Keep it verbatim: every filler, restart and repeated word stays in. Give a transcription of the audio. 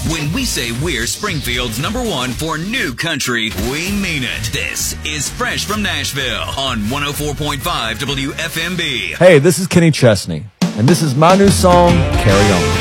When we say we're Springfield's number one for new country, we mean it. This is Fresh from Nashville on one oh four point five W F M B. Hey, this is Kenny Chesney, and this is my new song, Carry On.